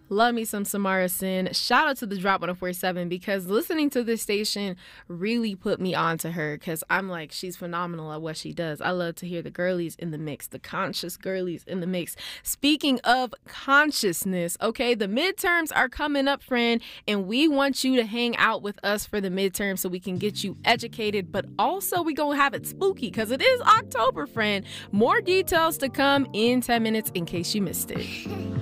Love me some Samara Sin. Shout out to the Drop 104.7 because listening to this station really put me onto her because I'm like, she's phenomenal at what she does. I love to hear the girlies in the mix, the conscious girlies in the mix. Speaking of consciousness, okay, the midterms are coming up, friend, and we want you to hang out with us for the midterm so we can get you educated, but also we gonna have it spooky because it is October, friend. More details to come in 10 minutes in case you missed it.